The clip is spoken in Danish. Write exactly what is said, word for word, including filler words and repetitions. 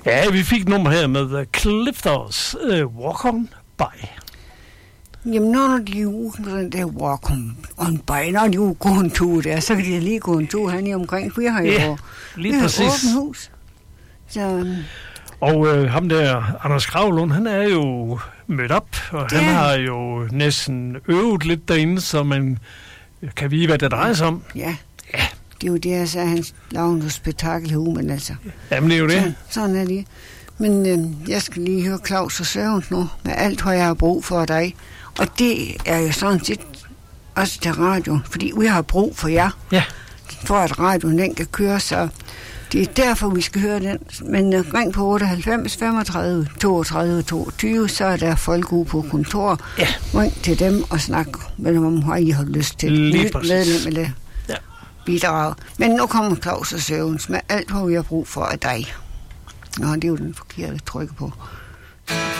Ja, vi fik nummer her med The Clifters uh, Walk On By. Jamen, når de er ude på den der walk on, on by, når de er ude gå en tur der, så kan de lige gå en tur hernede omkring. Vi har jo ja, lige vi har præcis. åbent hus. Så, og øh, ham der, Anders Gravlund, han er jo mødt op, og han er... har jo næsten øvet lidt derinde, så man kan vide, hvad det drejer sig om. Ja. Ja. Det er jo det, jeg sagde, han lavede noget spektakel her, men altså... Jamen, det er jo det. Så, sådan er det. Men øh, jeg skal lige høre Claus og Søvns nu, med alt, hvad jeg har brug for dig. Og det er jo sådan set også til radio, fordi vi har brug for jer, ja. for at radioen den kan køre, så det er derfor, vi skal høre den. Men uh, ring på otteoghalvfems femogtredive toogtredive toogtyve, så er der folk ude på kontor. Ja. Ring til dem og snak med dem om, hvad I har lyst til. Lige nyt præcis. medlem eller ja. bidrag. Men nu kommer Claus og Søvns med alt, hvad vi har brug for af dig. Nå, det er jo den forkerte tryk på.